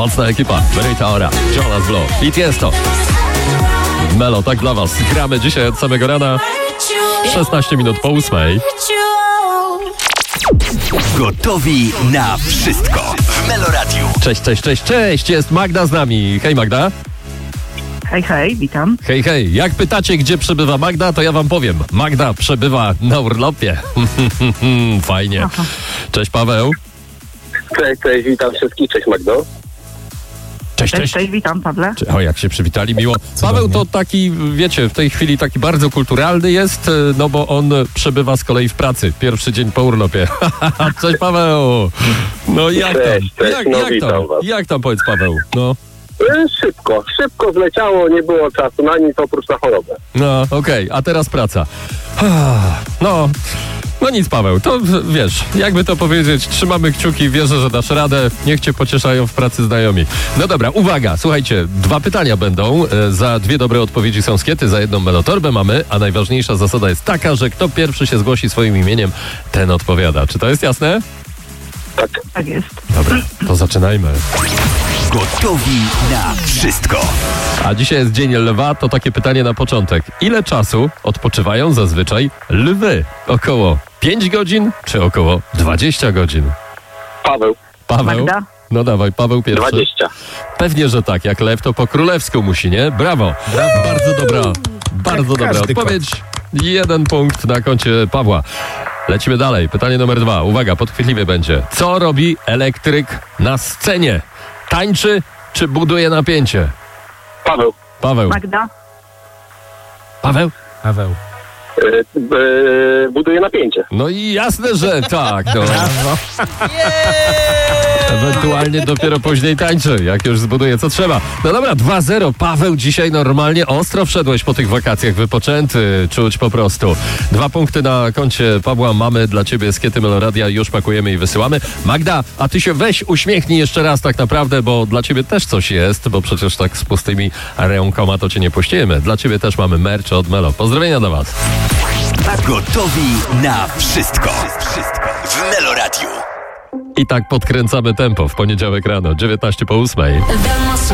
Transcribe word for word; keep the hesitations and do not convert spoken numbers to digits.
Mocna ekipa. Rita Ora, Jonas Blue i Tiesto. Melo, tak dla was. Gramy dzisiaj od samego rana. szesnaście minut po ósmej. Gotowi na wszystko w Meloradiu. Cześć, cześć, cześć, cześć. Jest Magda z nami. Hej Magda. Hej, hej, witam. Hej, hej. Jak pytacie, gdzie przebywa Magda, to ja wam powiem. Magda przebywa na urlopie. Fajnie. Aha. Cześć Paweł. Cześć, cześć, witam wszystkich, cześć Magdo. Cześć, Cześć, cześć. cześć, witam, Pawle. O, jak się przywitali, miło. Paweł to taki, wiecie, w tej chwili taki bardzo kulturalny jest, no bo on przebywa z kolei w pracy. Pierwszy dzień po urlopie. Cześć Paweł. No jak tam? Cześć, cześć, Jak, no jak witam tam? was. Jak tam powiedz Paweł? No, E, Szybko, szybko zleciało, nie było czasu na nic oprócz na chorobę. no okej, a teraz praca. No, no nic Paweł, to wiesz, jakby to powiedzieć, trzymamy kciuki, wierzę, że dasz radę, niech cię pocieszają w pracy znajomi. No dobra, uwaga, słuchajcie, dwa pytania będą, e, za dwie dobre odpowiedzi są skiety, za jedną melotorbę mamy, a najważniejsza zasada jest taka, że kto pierwszy się zgłosi swoim imieniem, ten odpowiada. Czy to jest jasne? Tak, Tak jest. Dobra, to zaczynajmy. Gotowi na wszystko. A dzisiaj jest Dzień Lwa, to takie pytanie na początek. Ile czasu odpoczywają zazwyczaj lwy? Około pięć godzin czy około dwadzieścia godzin? Paweł, Paweł? Magda? No dawaj, Paweł pierwszy. dwadzieścia. Pewnie, że tak. Jak lew, to po królewsku musi, nie? Brawo. Bardzo dobra, bardzo dobra każdy odpowiedź. Jeden punkt na koncie Pawła. Lecimy dalej. Pytanie numer dwa. Uwaga, podchwytliwie będzie. Co robi elektryk na scenie? Tańczy czy buduje napięcie? Paweł, Paweł. Magda? Paweł? Paweł. e, e, buduje napięcie. No i jasne, że tak. No. Ewentualnie dopiero później tańczy, jak już zbuduje co trzeba. No dobra, dwa zero. Paweł, dzisiaj normalnie ostro wszedłeś po tych wakacjach, wypoczęty, czuć po prostu. Dwa punkty na koncie Pawła mamy dla ciebie, skiety Meloradia, już pakujemy i wysyłamy. Magda, a ty się weź uśmiechnij jeszcze raz tak naprawdę, bo dla ciebie też coś jest, bo przecież tak z pustymi rękoma to cię nie puścimy. Dla ciebie też mamy merch od Melo. Pozdrowienia dla was. Gotowi na wszystko. Wszystko w Meloradiu. I tak podkręcamy tempo w poniedziałek rano, dziewiętnaście po ósmej.